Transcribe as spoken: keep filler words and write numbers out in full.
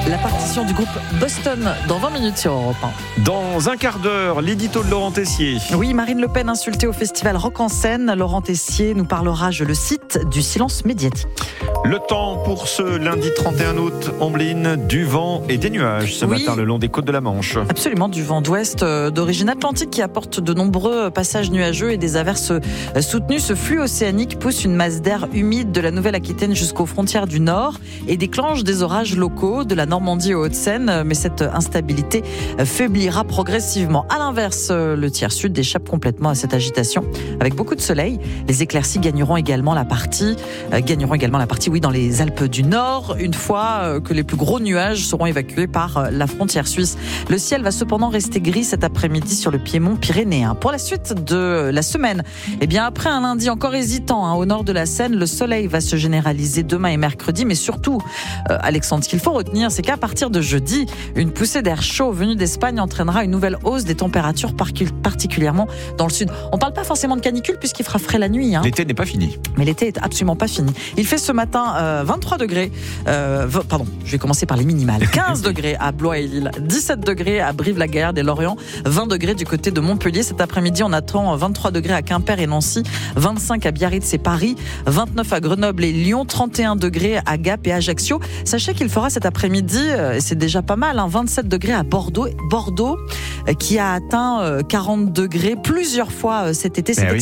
La partition du groupe Boston dans vingt minutes sur Europe un. Dans un quart d'heure, l'édito de Laurent Tessier. Oui, Marine Le Pen insultée au festival Rock en Seine. Laurent Tessier nous parlera, je le cite, du silence médiatique. Le temps pour ce lundi trente et un août, Ombline, du vent et des nuages ce Oui. matin le long des côtes de la Manche. Absolument, du vent d'ouest euh, d'origine atlantique qui apporte de nombreux passages nuageux et des averses euh, soutenues. Ce flux océanique pousse une masse d'air humide de la Nouvelle-Aquitaine jusqu'aux frontières du nord et déclenche des orages locaux de la Normandie aux Hauts-de-Seine. Mais cette instabilité faiblira progressivement. À l'inverse, le tiers sud échappe complètement à cette agitation avec beaucoup de soleil. Les éclaircies gagneront également la partie, euh, gagneront également la partie, oui, dans les Alpes du Nord, une fois euh, que les plus gros nuages seront évacués par euh, la frontière suisse. Le ciel va cependant rester gris cet après-midi sur le piémont pyrénéen. Pour la suite de la semaine, eh bien après un lundi encore hésitant hein, au nord de la Seine, le soleil va se généraliser demain et mercredi, mais surtout, euh, Alexandre, ce qu'il faut retenir, c'est qu'à partir de jeudi, une poussée d'air chaud venue d'Espagne entraînera une nouvelle hausse des températures, particulièrement dans le sud. On ne parle pas forcément de canicule puisqu'il fera frais la nuit. Hein. L'été n'est pas fini. Mais l'été est absolument pas fini. Il fait ce matin euh, vingt-trois degrés. Euh, v- pardon, je vais commencer par les minimales. quinze degrés à Blois et Lille, dix-sept degrés à Brive-la-Gaillarde et Lorient, vingt degrés du côté de Montpellier. Cet après-midi, on attend vingt-trois degrés à Quimper et Nancy, vingt-cinq à Biarritz et Paris, vingt-neuf à Grenoble et Lyon, trente et un degrés à Gap et Ajaccio. Sachez qu'il fera cet après-midi, euh, c'est déjà pas mal, hein, vingt-sept degrés à Bordeaux, Bordeaux euh, qui a atteint euh, quarante degrés plusieurs fois euh, cet été. C'est Eh oui.